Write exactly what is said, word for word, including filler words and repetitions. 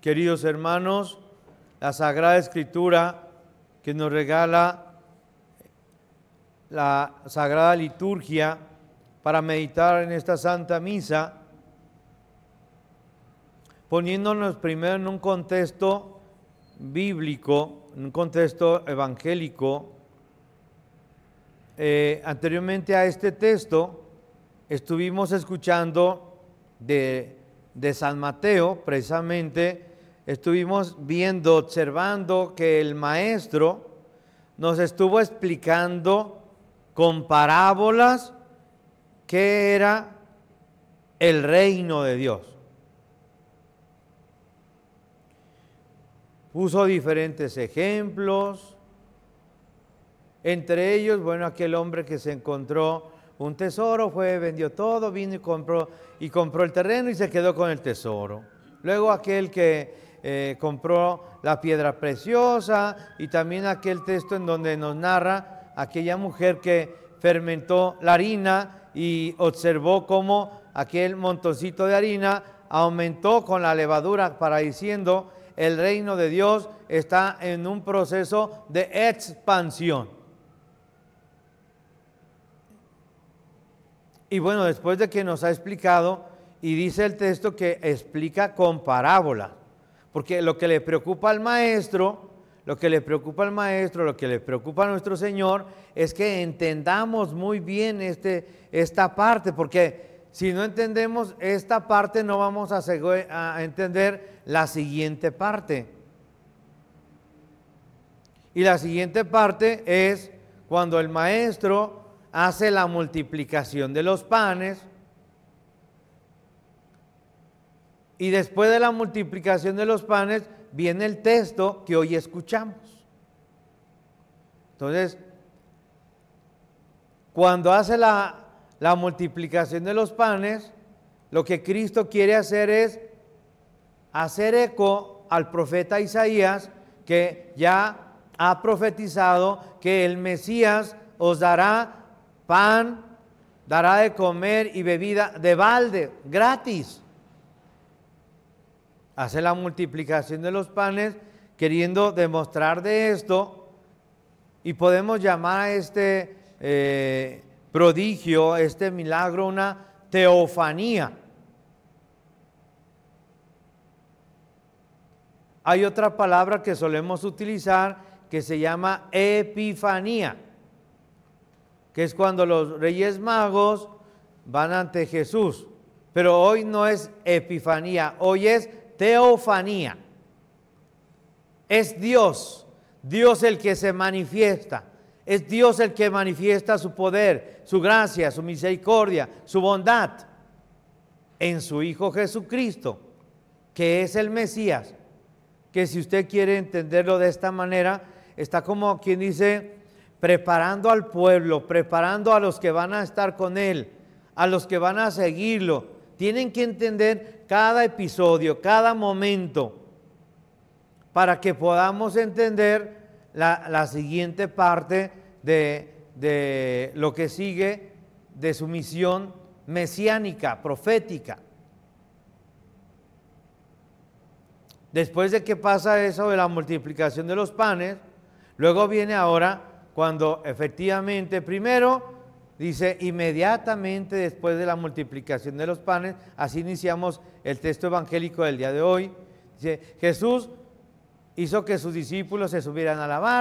Queridos hermanos, la Sagrada Escritura que nos regala la Sagrada Liturgia para meditar en esta Santa Misa, poniéndonos primero en un contexto bíblico, en un contexto evangélico. Eh, anteriormente a este texto estuvimos escuchando de, de San Mateo, precisamente, estuvimos viendo, observando que el maestro nos estuvo explicando con parábolas qué era el reino de Dios. Puso diferentes ejemplos, entre ellos, bueno, aquel hombre que se encontró un tesoro, fue, vendió todo, vino y compró, y compró el terreno y se quedó con el tesoro. Luego aquel que eh, compró la piedra preciosa, y también aquel texto en donde nos narra aquella mujer que fermentó la harina y observó cómo aquel montoncito de harina aumentó con la levadura, para diciendo, el reino de Dios está en un proceso de expansión. Y bueno, después de que nos ha explicado, y dice el texto que explica con parábola, porque lo que le preocupa al maestro, lo que le preocupa al maestro, lo que le preocupa a nuestro Señor, es que entendamos muy bien este, esta parte, porque si no entendemos esta parte, no vamos a, a entender la siguiente parte. Y la siguiente parte es cuando el maestro hace la multiplicación de los panes, y después de la multiplicación de los panes viene el texto que hoy escuchamos. Entonces, cuando hace la, la multiplicación de los panes, lo que Cristo quiere hacer es hacer eco al profeta Isaías, que ya ha profetizado que el Mesías os dará pan, dará de comer y bebida de balde, gratis. Hace la multiplicación de los panes, queriendo demostrar de esto, y podemos llamar a este eh, prodigio, este milagro, una teofanía. Hay otra palabra que solemos utilizar que se llama epifanía, que es cuando los Reyes Magos van ante Jesús. Pero hoy no es epifanía, hoy es teofanía. Es Dios, Dios el que se manifiesta, es Dios el que manifiesta su poder, su gracia, su misericordia, su bondad en su Hijo Jesucristo, que es el Mesías, que si usted quiere entenderlo de esta manera, está como quien dice, preparando al pueblo, preparando a los que van a estar con él, a los que van a seguirlo. Tienen que entender cada episodio, cada momento, para que podamos entender la, la siguiente parte de, de lo que sigue de su misión mesiánica, profética. Después de que pasa eso de la multiplicación de los panes, luego viene ahora cuando efectivamente, primero, dice, inmediatamente después de la multiplicación de los panes, así iniciamos el texto evangélico del día de hoy, dice, Jesús hizo que sus discípulos se subieran a la barca,